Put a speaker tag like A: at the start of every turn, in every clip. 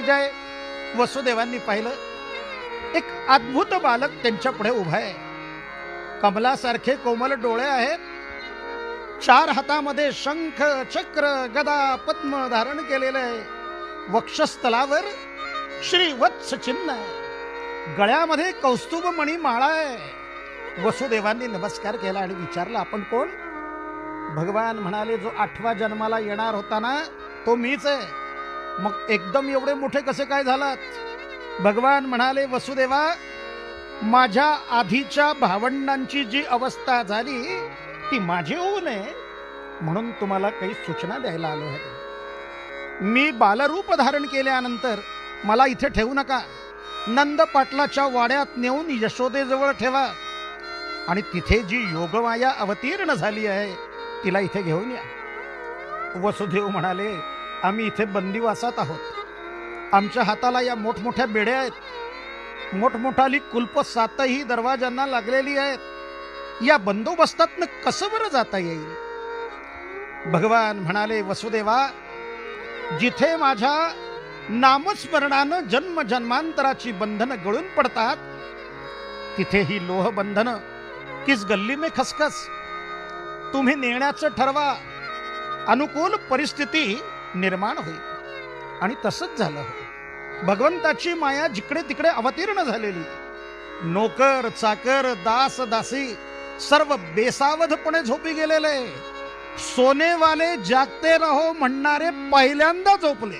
A: जय वसुदेवांनी पाहिलं, एक अद्भुत बालक त्यांच्या पुढे उभा आहे. कमलासारखे कोमल डोळे आहेत, 4 हातामध्ये शंख चक्र गदा पद्म धारण केलेलं आहे. वक्षस्थलावर श्रीवत्स चिन्ह आहे, गळ्यामध्ये कौस्तुभ मणी माळा आहे. वसुदेवांनी नमस्कार केला आणि विचारलं, आपण कोण? भगवान म्हणाले, जो 8व्या जन्माला येणार होता ना, तो मीच आहे. मग एकदम एवढे मोठे कसे काय झालात? भगवान म्हणाले, वसुदेवा, माझ्या आधीच्या भावंडांची जी अवस्था झाली ती माझी होऊ नये म्हणून तुम्हाला काही सूचना द्यायला आलो आहे. मी बालरूप धारण केल्यानंतर मला इथे ठेवू नका, नंद पाटलाच्या वाड्यात नेऊन यशोदेजवळ ठेवा आणि तिथे जी योगमाया अवतीर्ण झाली आहे तिला इथे घेऊन या. वसुदेव म्हणाले, आम्ही इथे बंदिवासात आहोत. आमच्या हाताला या मोठमोठ्या बेड्या आहेत, मोठमोठाली कुलप 7ही दरवाजांना लागलेली आहेत. या बंदोबस्तातनं कसं बरं जाता येईल? भगवान म्हणाले, वसुदेवा, जिथे माझ्या नामस्मरणानं जन्म जन्मांतराची बंधनं गळून पडतात तिथे ही लोह बंधनं किस गल्ली में खसखस. तुम्ही नेण्याचं ठरवा, अनुकूल परिस्थिती निर्माण होईल. आणि तसंच झालं. भगवंताची माया जिकडे तिकडे अवतीर्ण झालेली. नोकर चाकर दास दासी सर्व बेसावधपणे झोपी गेलेले. सोनेवाले जागते रहो म्हणणारे पहिल्यांदा झोपले.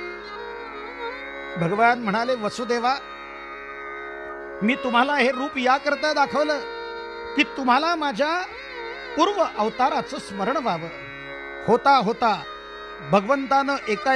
A: भगवान म्हणाले, वसुदेवा, मी तुम्हाला हे रूप याकरता दाखवलं की तुम्हाला माझ्या पूर्व अवताराचं स्मरण व्हावं. होता होता भगवंतानं एका